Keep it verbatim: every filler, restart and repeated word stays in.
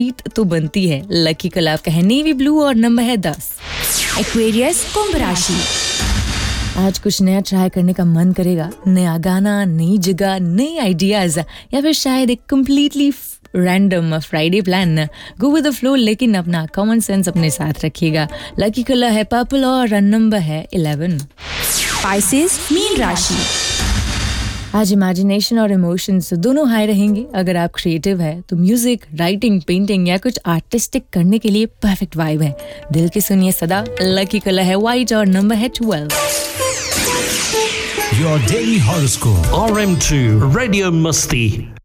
तो बनती है। लकी कलर आपका है नेवी ब्लू और नंबर है दस। एक्वेरियस कुंभ राशि। आज कुछ नया ट्राई करने का मन करेगा, नया गाना, नई जगह, नई आइडियाज, या फिर शायद एक completely random Friday plan. Go with the flow, लेकिन अपना कॉमन सेंस अपने साथ रखिएगा। लकी कलर है पर्पल और नंबर है इलेवन। पाइसेस मीन राशि। आज इमेजिनेशन और इमोशंस दोनों हाई रहेंगे। अगर आप क्रिएटिव है तो म्यूजिक, राइटिंग, पेंटिंग या कुछ आर्टिस्टिक करने के लिए परफेक्ट वाइब है। दिल की सुनिए सदा। लकी कलर है व्हाइट और नंबर है twelve. Your daily horoscope. R M two Radio Musti.